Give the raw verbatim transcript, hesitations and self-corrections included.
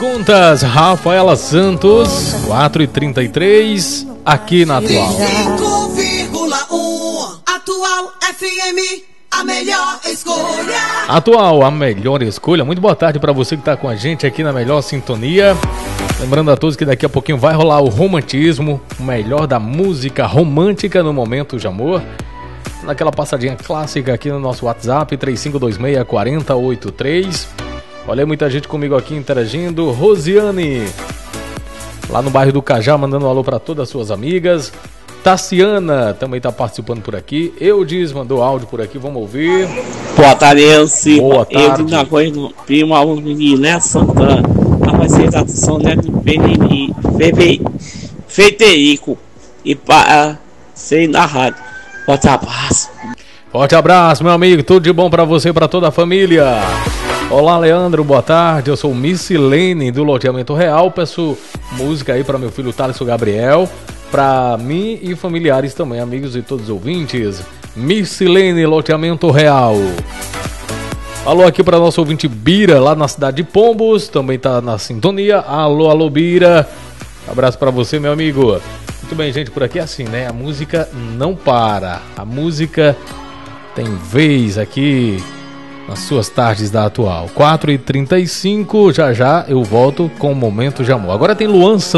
contas, Rafaela Santos, quatro e trinta e três, aqui na Atual. cinco vírgula um, Atual F M, a melhor escolha. Atual, a melhor escolha. Muito boa tarde para você que está com a gente aqui na melhor sintonia. Lembrando a todos que daqui a pouquinho vai rolar o romantismo, o melhor da música romântica no momento de amor. Naquela passadinha clássica aqui no nosso WhatsApp, três cinco dois seis, quatro zero oito três. Olha, muita gente comigo aqui interagindo. Rosiane, lá no bairro do Cajá, mandando um alô para todas as suas amigas. Tassiana também está participando por aqui. Eudes mandou áudio por aqui, vamos ouvir. Boa tarde, Elci. Boa tarde. Eu na coisa do primo aluno de Né Santana. A vocês a São Neto de Feiterico. E para ser na rádio. Forte abraço. Forte abraço, meu amigo. Tudo de bom para você e para toda a família. Olá, Leandro, boa tarde. Eu sou Missilene do Loteamento Real. Peço música aí para meu filho Thales Gabriel, para mim e familiares também, amigos e todos os ouvintes. Missilene, Loteamento Real. Alô aqui para nosso ouvinte Bira, lá na cidade de Pombos, também tá na sintonia. Alô, alô, Bira. Abraço para você, meu amigo. Muito bem, gente, por aqui é assim, né? A música não para. A música tem vez aqui nas suas tardes da Atual. quatro e trinta e cinco, já já eu volto com o Momento de Amor. Agora tem Luan Santos.